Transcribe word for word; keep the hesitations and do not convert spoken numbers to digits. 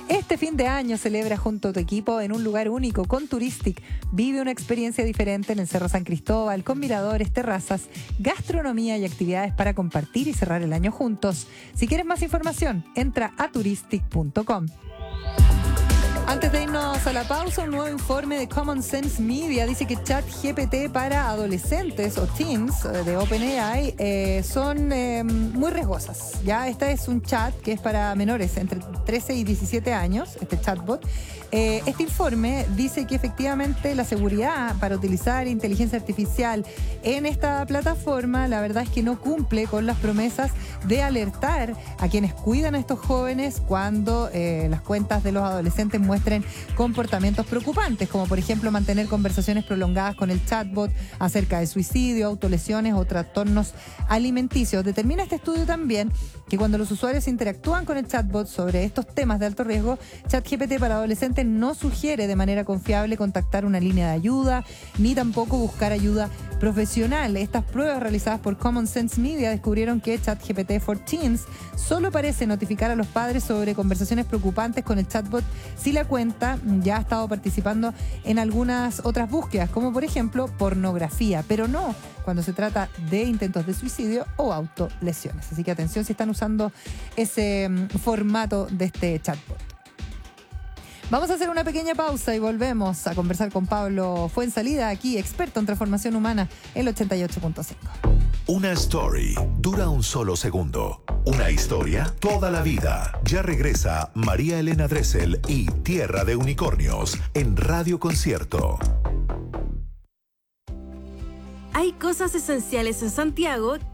Este fin de año celebra junto a tu equipo en un lugar único con Touristic. Vive una experiencia diferente en el Cerro San Cristóbal con miradores, terrazas, gastronomía y actividades para compartir y cerrar el año juntos. Si quieres más información, entra a touristic punto com. Antes de irnos a la pausa, un nuevo informe de Common Sense Media dice que ChatGPT para adolescentes o teens de OpenAI eh, son eh, muy riesgosas. Ya, este es un chat que es para menores entre trece y diecisiete años, este chatbot. Eh, este informe dice que efectivamente la seguridad para utilizar inteligencia artificial en esta plataforma, la verdad es que no cumple con las promesas de alertar a quienes cuidan a estos jóvenes cuando eh, las cuentas de los adolescentes muestren comportamientos preocupantes, como por ejemplo mantener conversaciones prolongadas con el chatbot acerca de suicidio, autolesiones o trastornos alimenticios. Determina este estudio también que cuando los usuarios interactúan con el chatbot sobre estos temas de alto riesgo, ChatGPT para adolescentes no sugiere de manera confiable contactar una línea de ayuda, ni tampoco buscar ayuda profesional. Estas pruebas realizadas por Common Sense Media descubrieron que ChatGPT for Teens solo parece notificar a los padres sobre conversaciones preocupantes con el chatbot si la cuenta ya ha estado participando en algunas otras búsquedas, como por ejemplo pornografía, pero no cuando se trata de intentos de suicidio o autolesiones. Así que atención si están usando ese um, formato de este chatbot. Vamos a hacer una pequeña pausa y volvemos a conversar con Pablo Fuenzalida, aquí experto en transformación humana, el ochenta y ocho punto cinco. Una story dura un solo segundo. Una historia toda la vida. Ya regresa María Elena Dressel y Tierra de Unicornios en Radio Concierto. Hay cosas esenciales en Santiago